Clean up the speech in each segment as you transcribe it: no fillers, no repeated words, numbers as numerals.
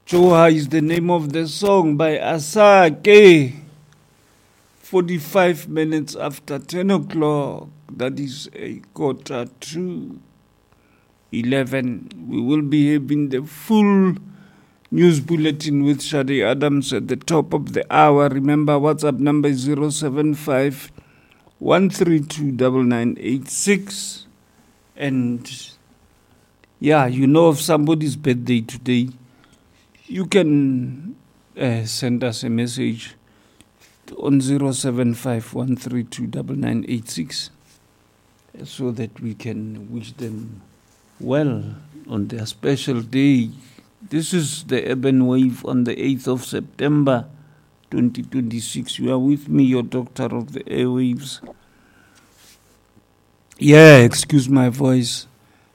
Joha is the name of the song by Asake. 45 minutes after 10 o'clock, that is a quarter to 11. We will be having the full news bulletin with Shadi Adams at the top of the hour. Remember, WhatsApp number is 075 132 9986. And yeah, you know of somebody's birthday today, you can send us a message on 075 132 9986 so that we can wish them well on their special day. This is the Urban Wave on the 8th of September 2026. You are with me, your doctor of the airwaves. Yeah, excuse my voice.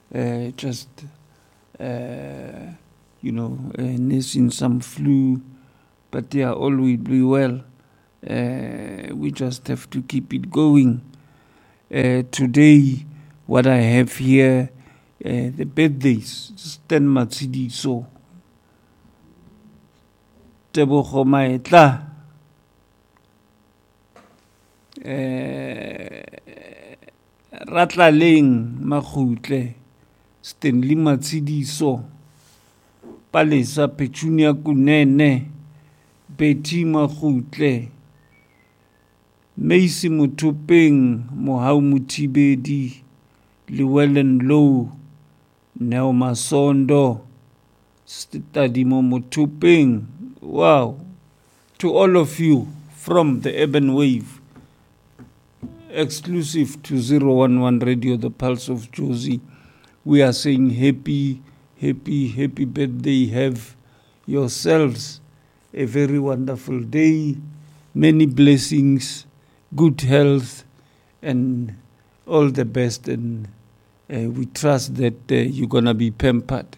Nursing some flu. But yeah, all will be well. We just have to keep it going. Today, what I have here, the birthdays, Stan Matsidiso, Tebogo Maetla, Ratlaleng Mahutle, Stanley Matsidiso, Palesa Petunia Kunene, Betty Mahutle, Macy Mutupeng, Mohau Mutibedi, Llewellyn Low, Nelma Sondo, Stadimo Mutupeng. Wow. To all of you from the Urban Wave, exclusive to 011 Radio, the Pulse of Josie, we are saying happy birthday. Have yourselves a very wonderful day, many blessings, good health, and all the best. And we trust that you're going to be pampered.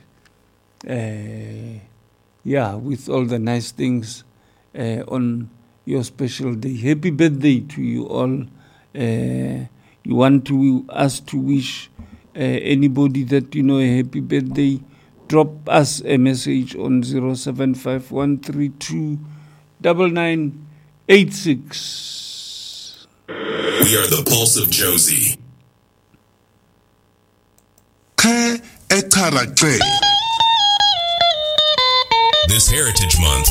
With all the nice things on your special day. Happy birthday to you all. You want us to wish anybody that you know a happy birthday, drop us a message on 075 132 9986. We are the Pulse of Josie. This Heritage Month,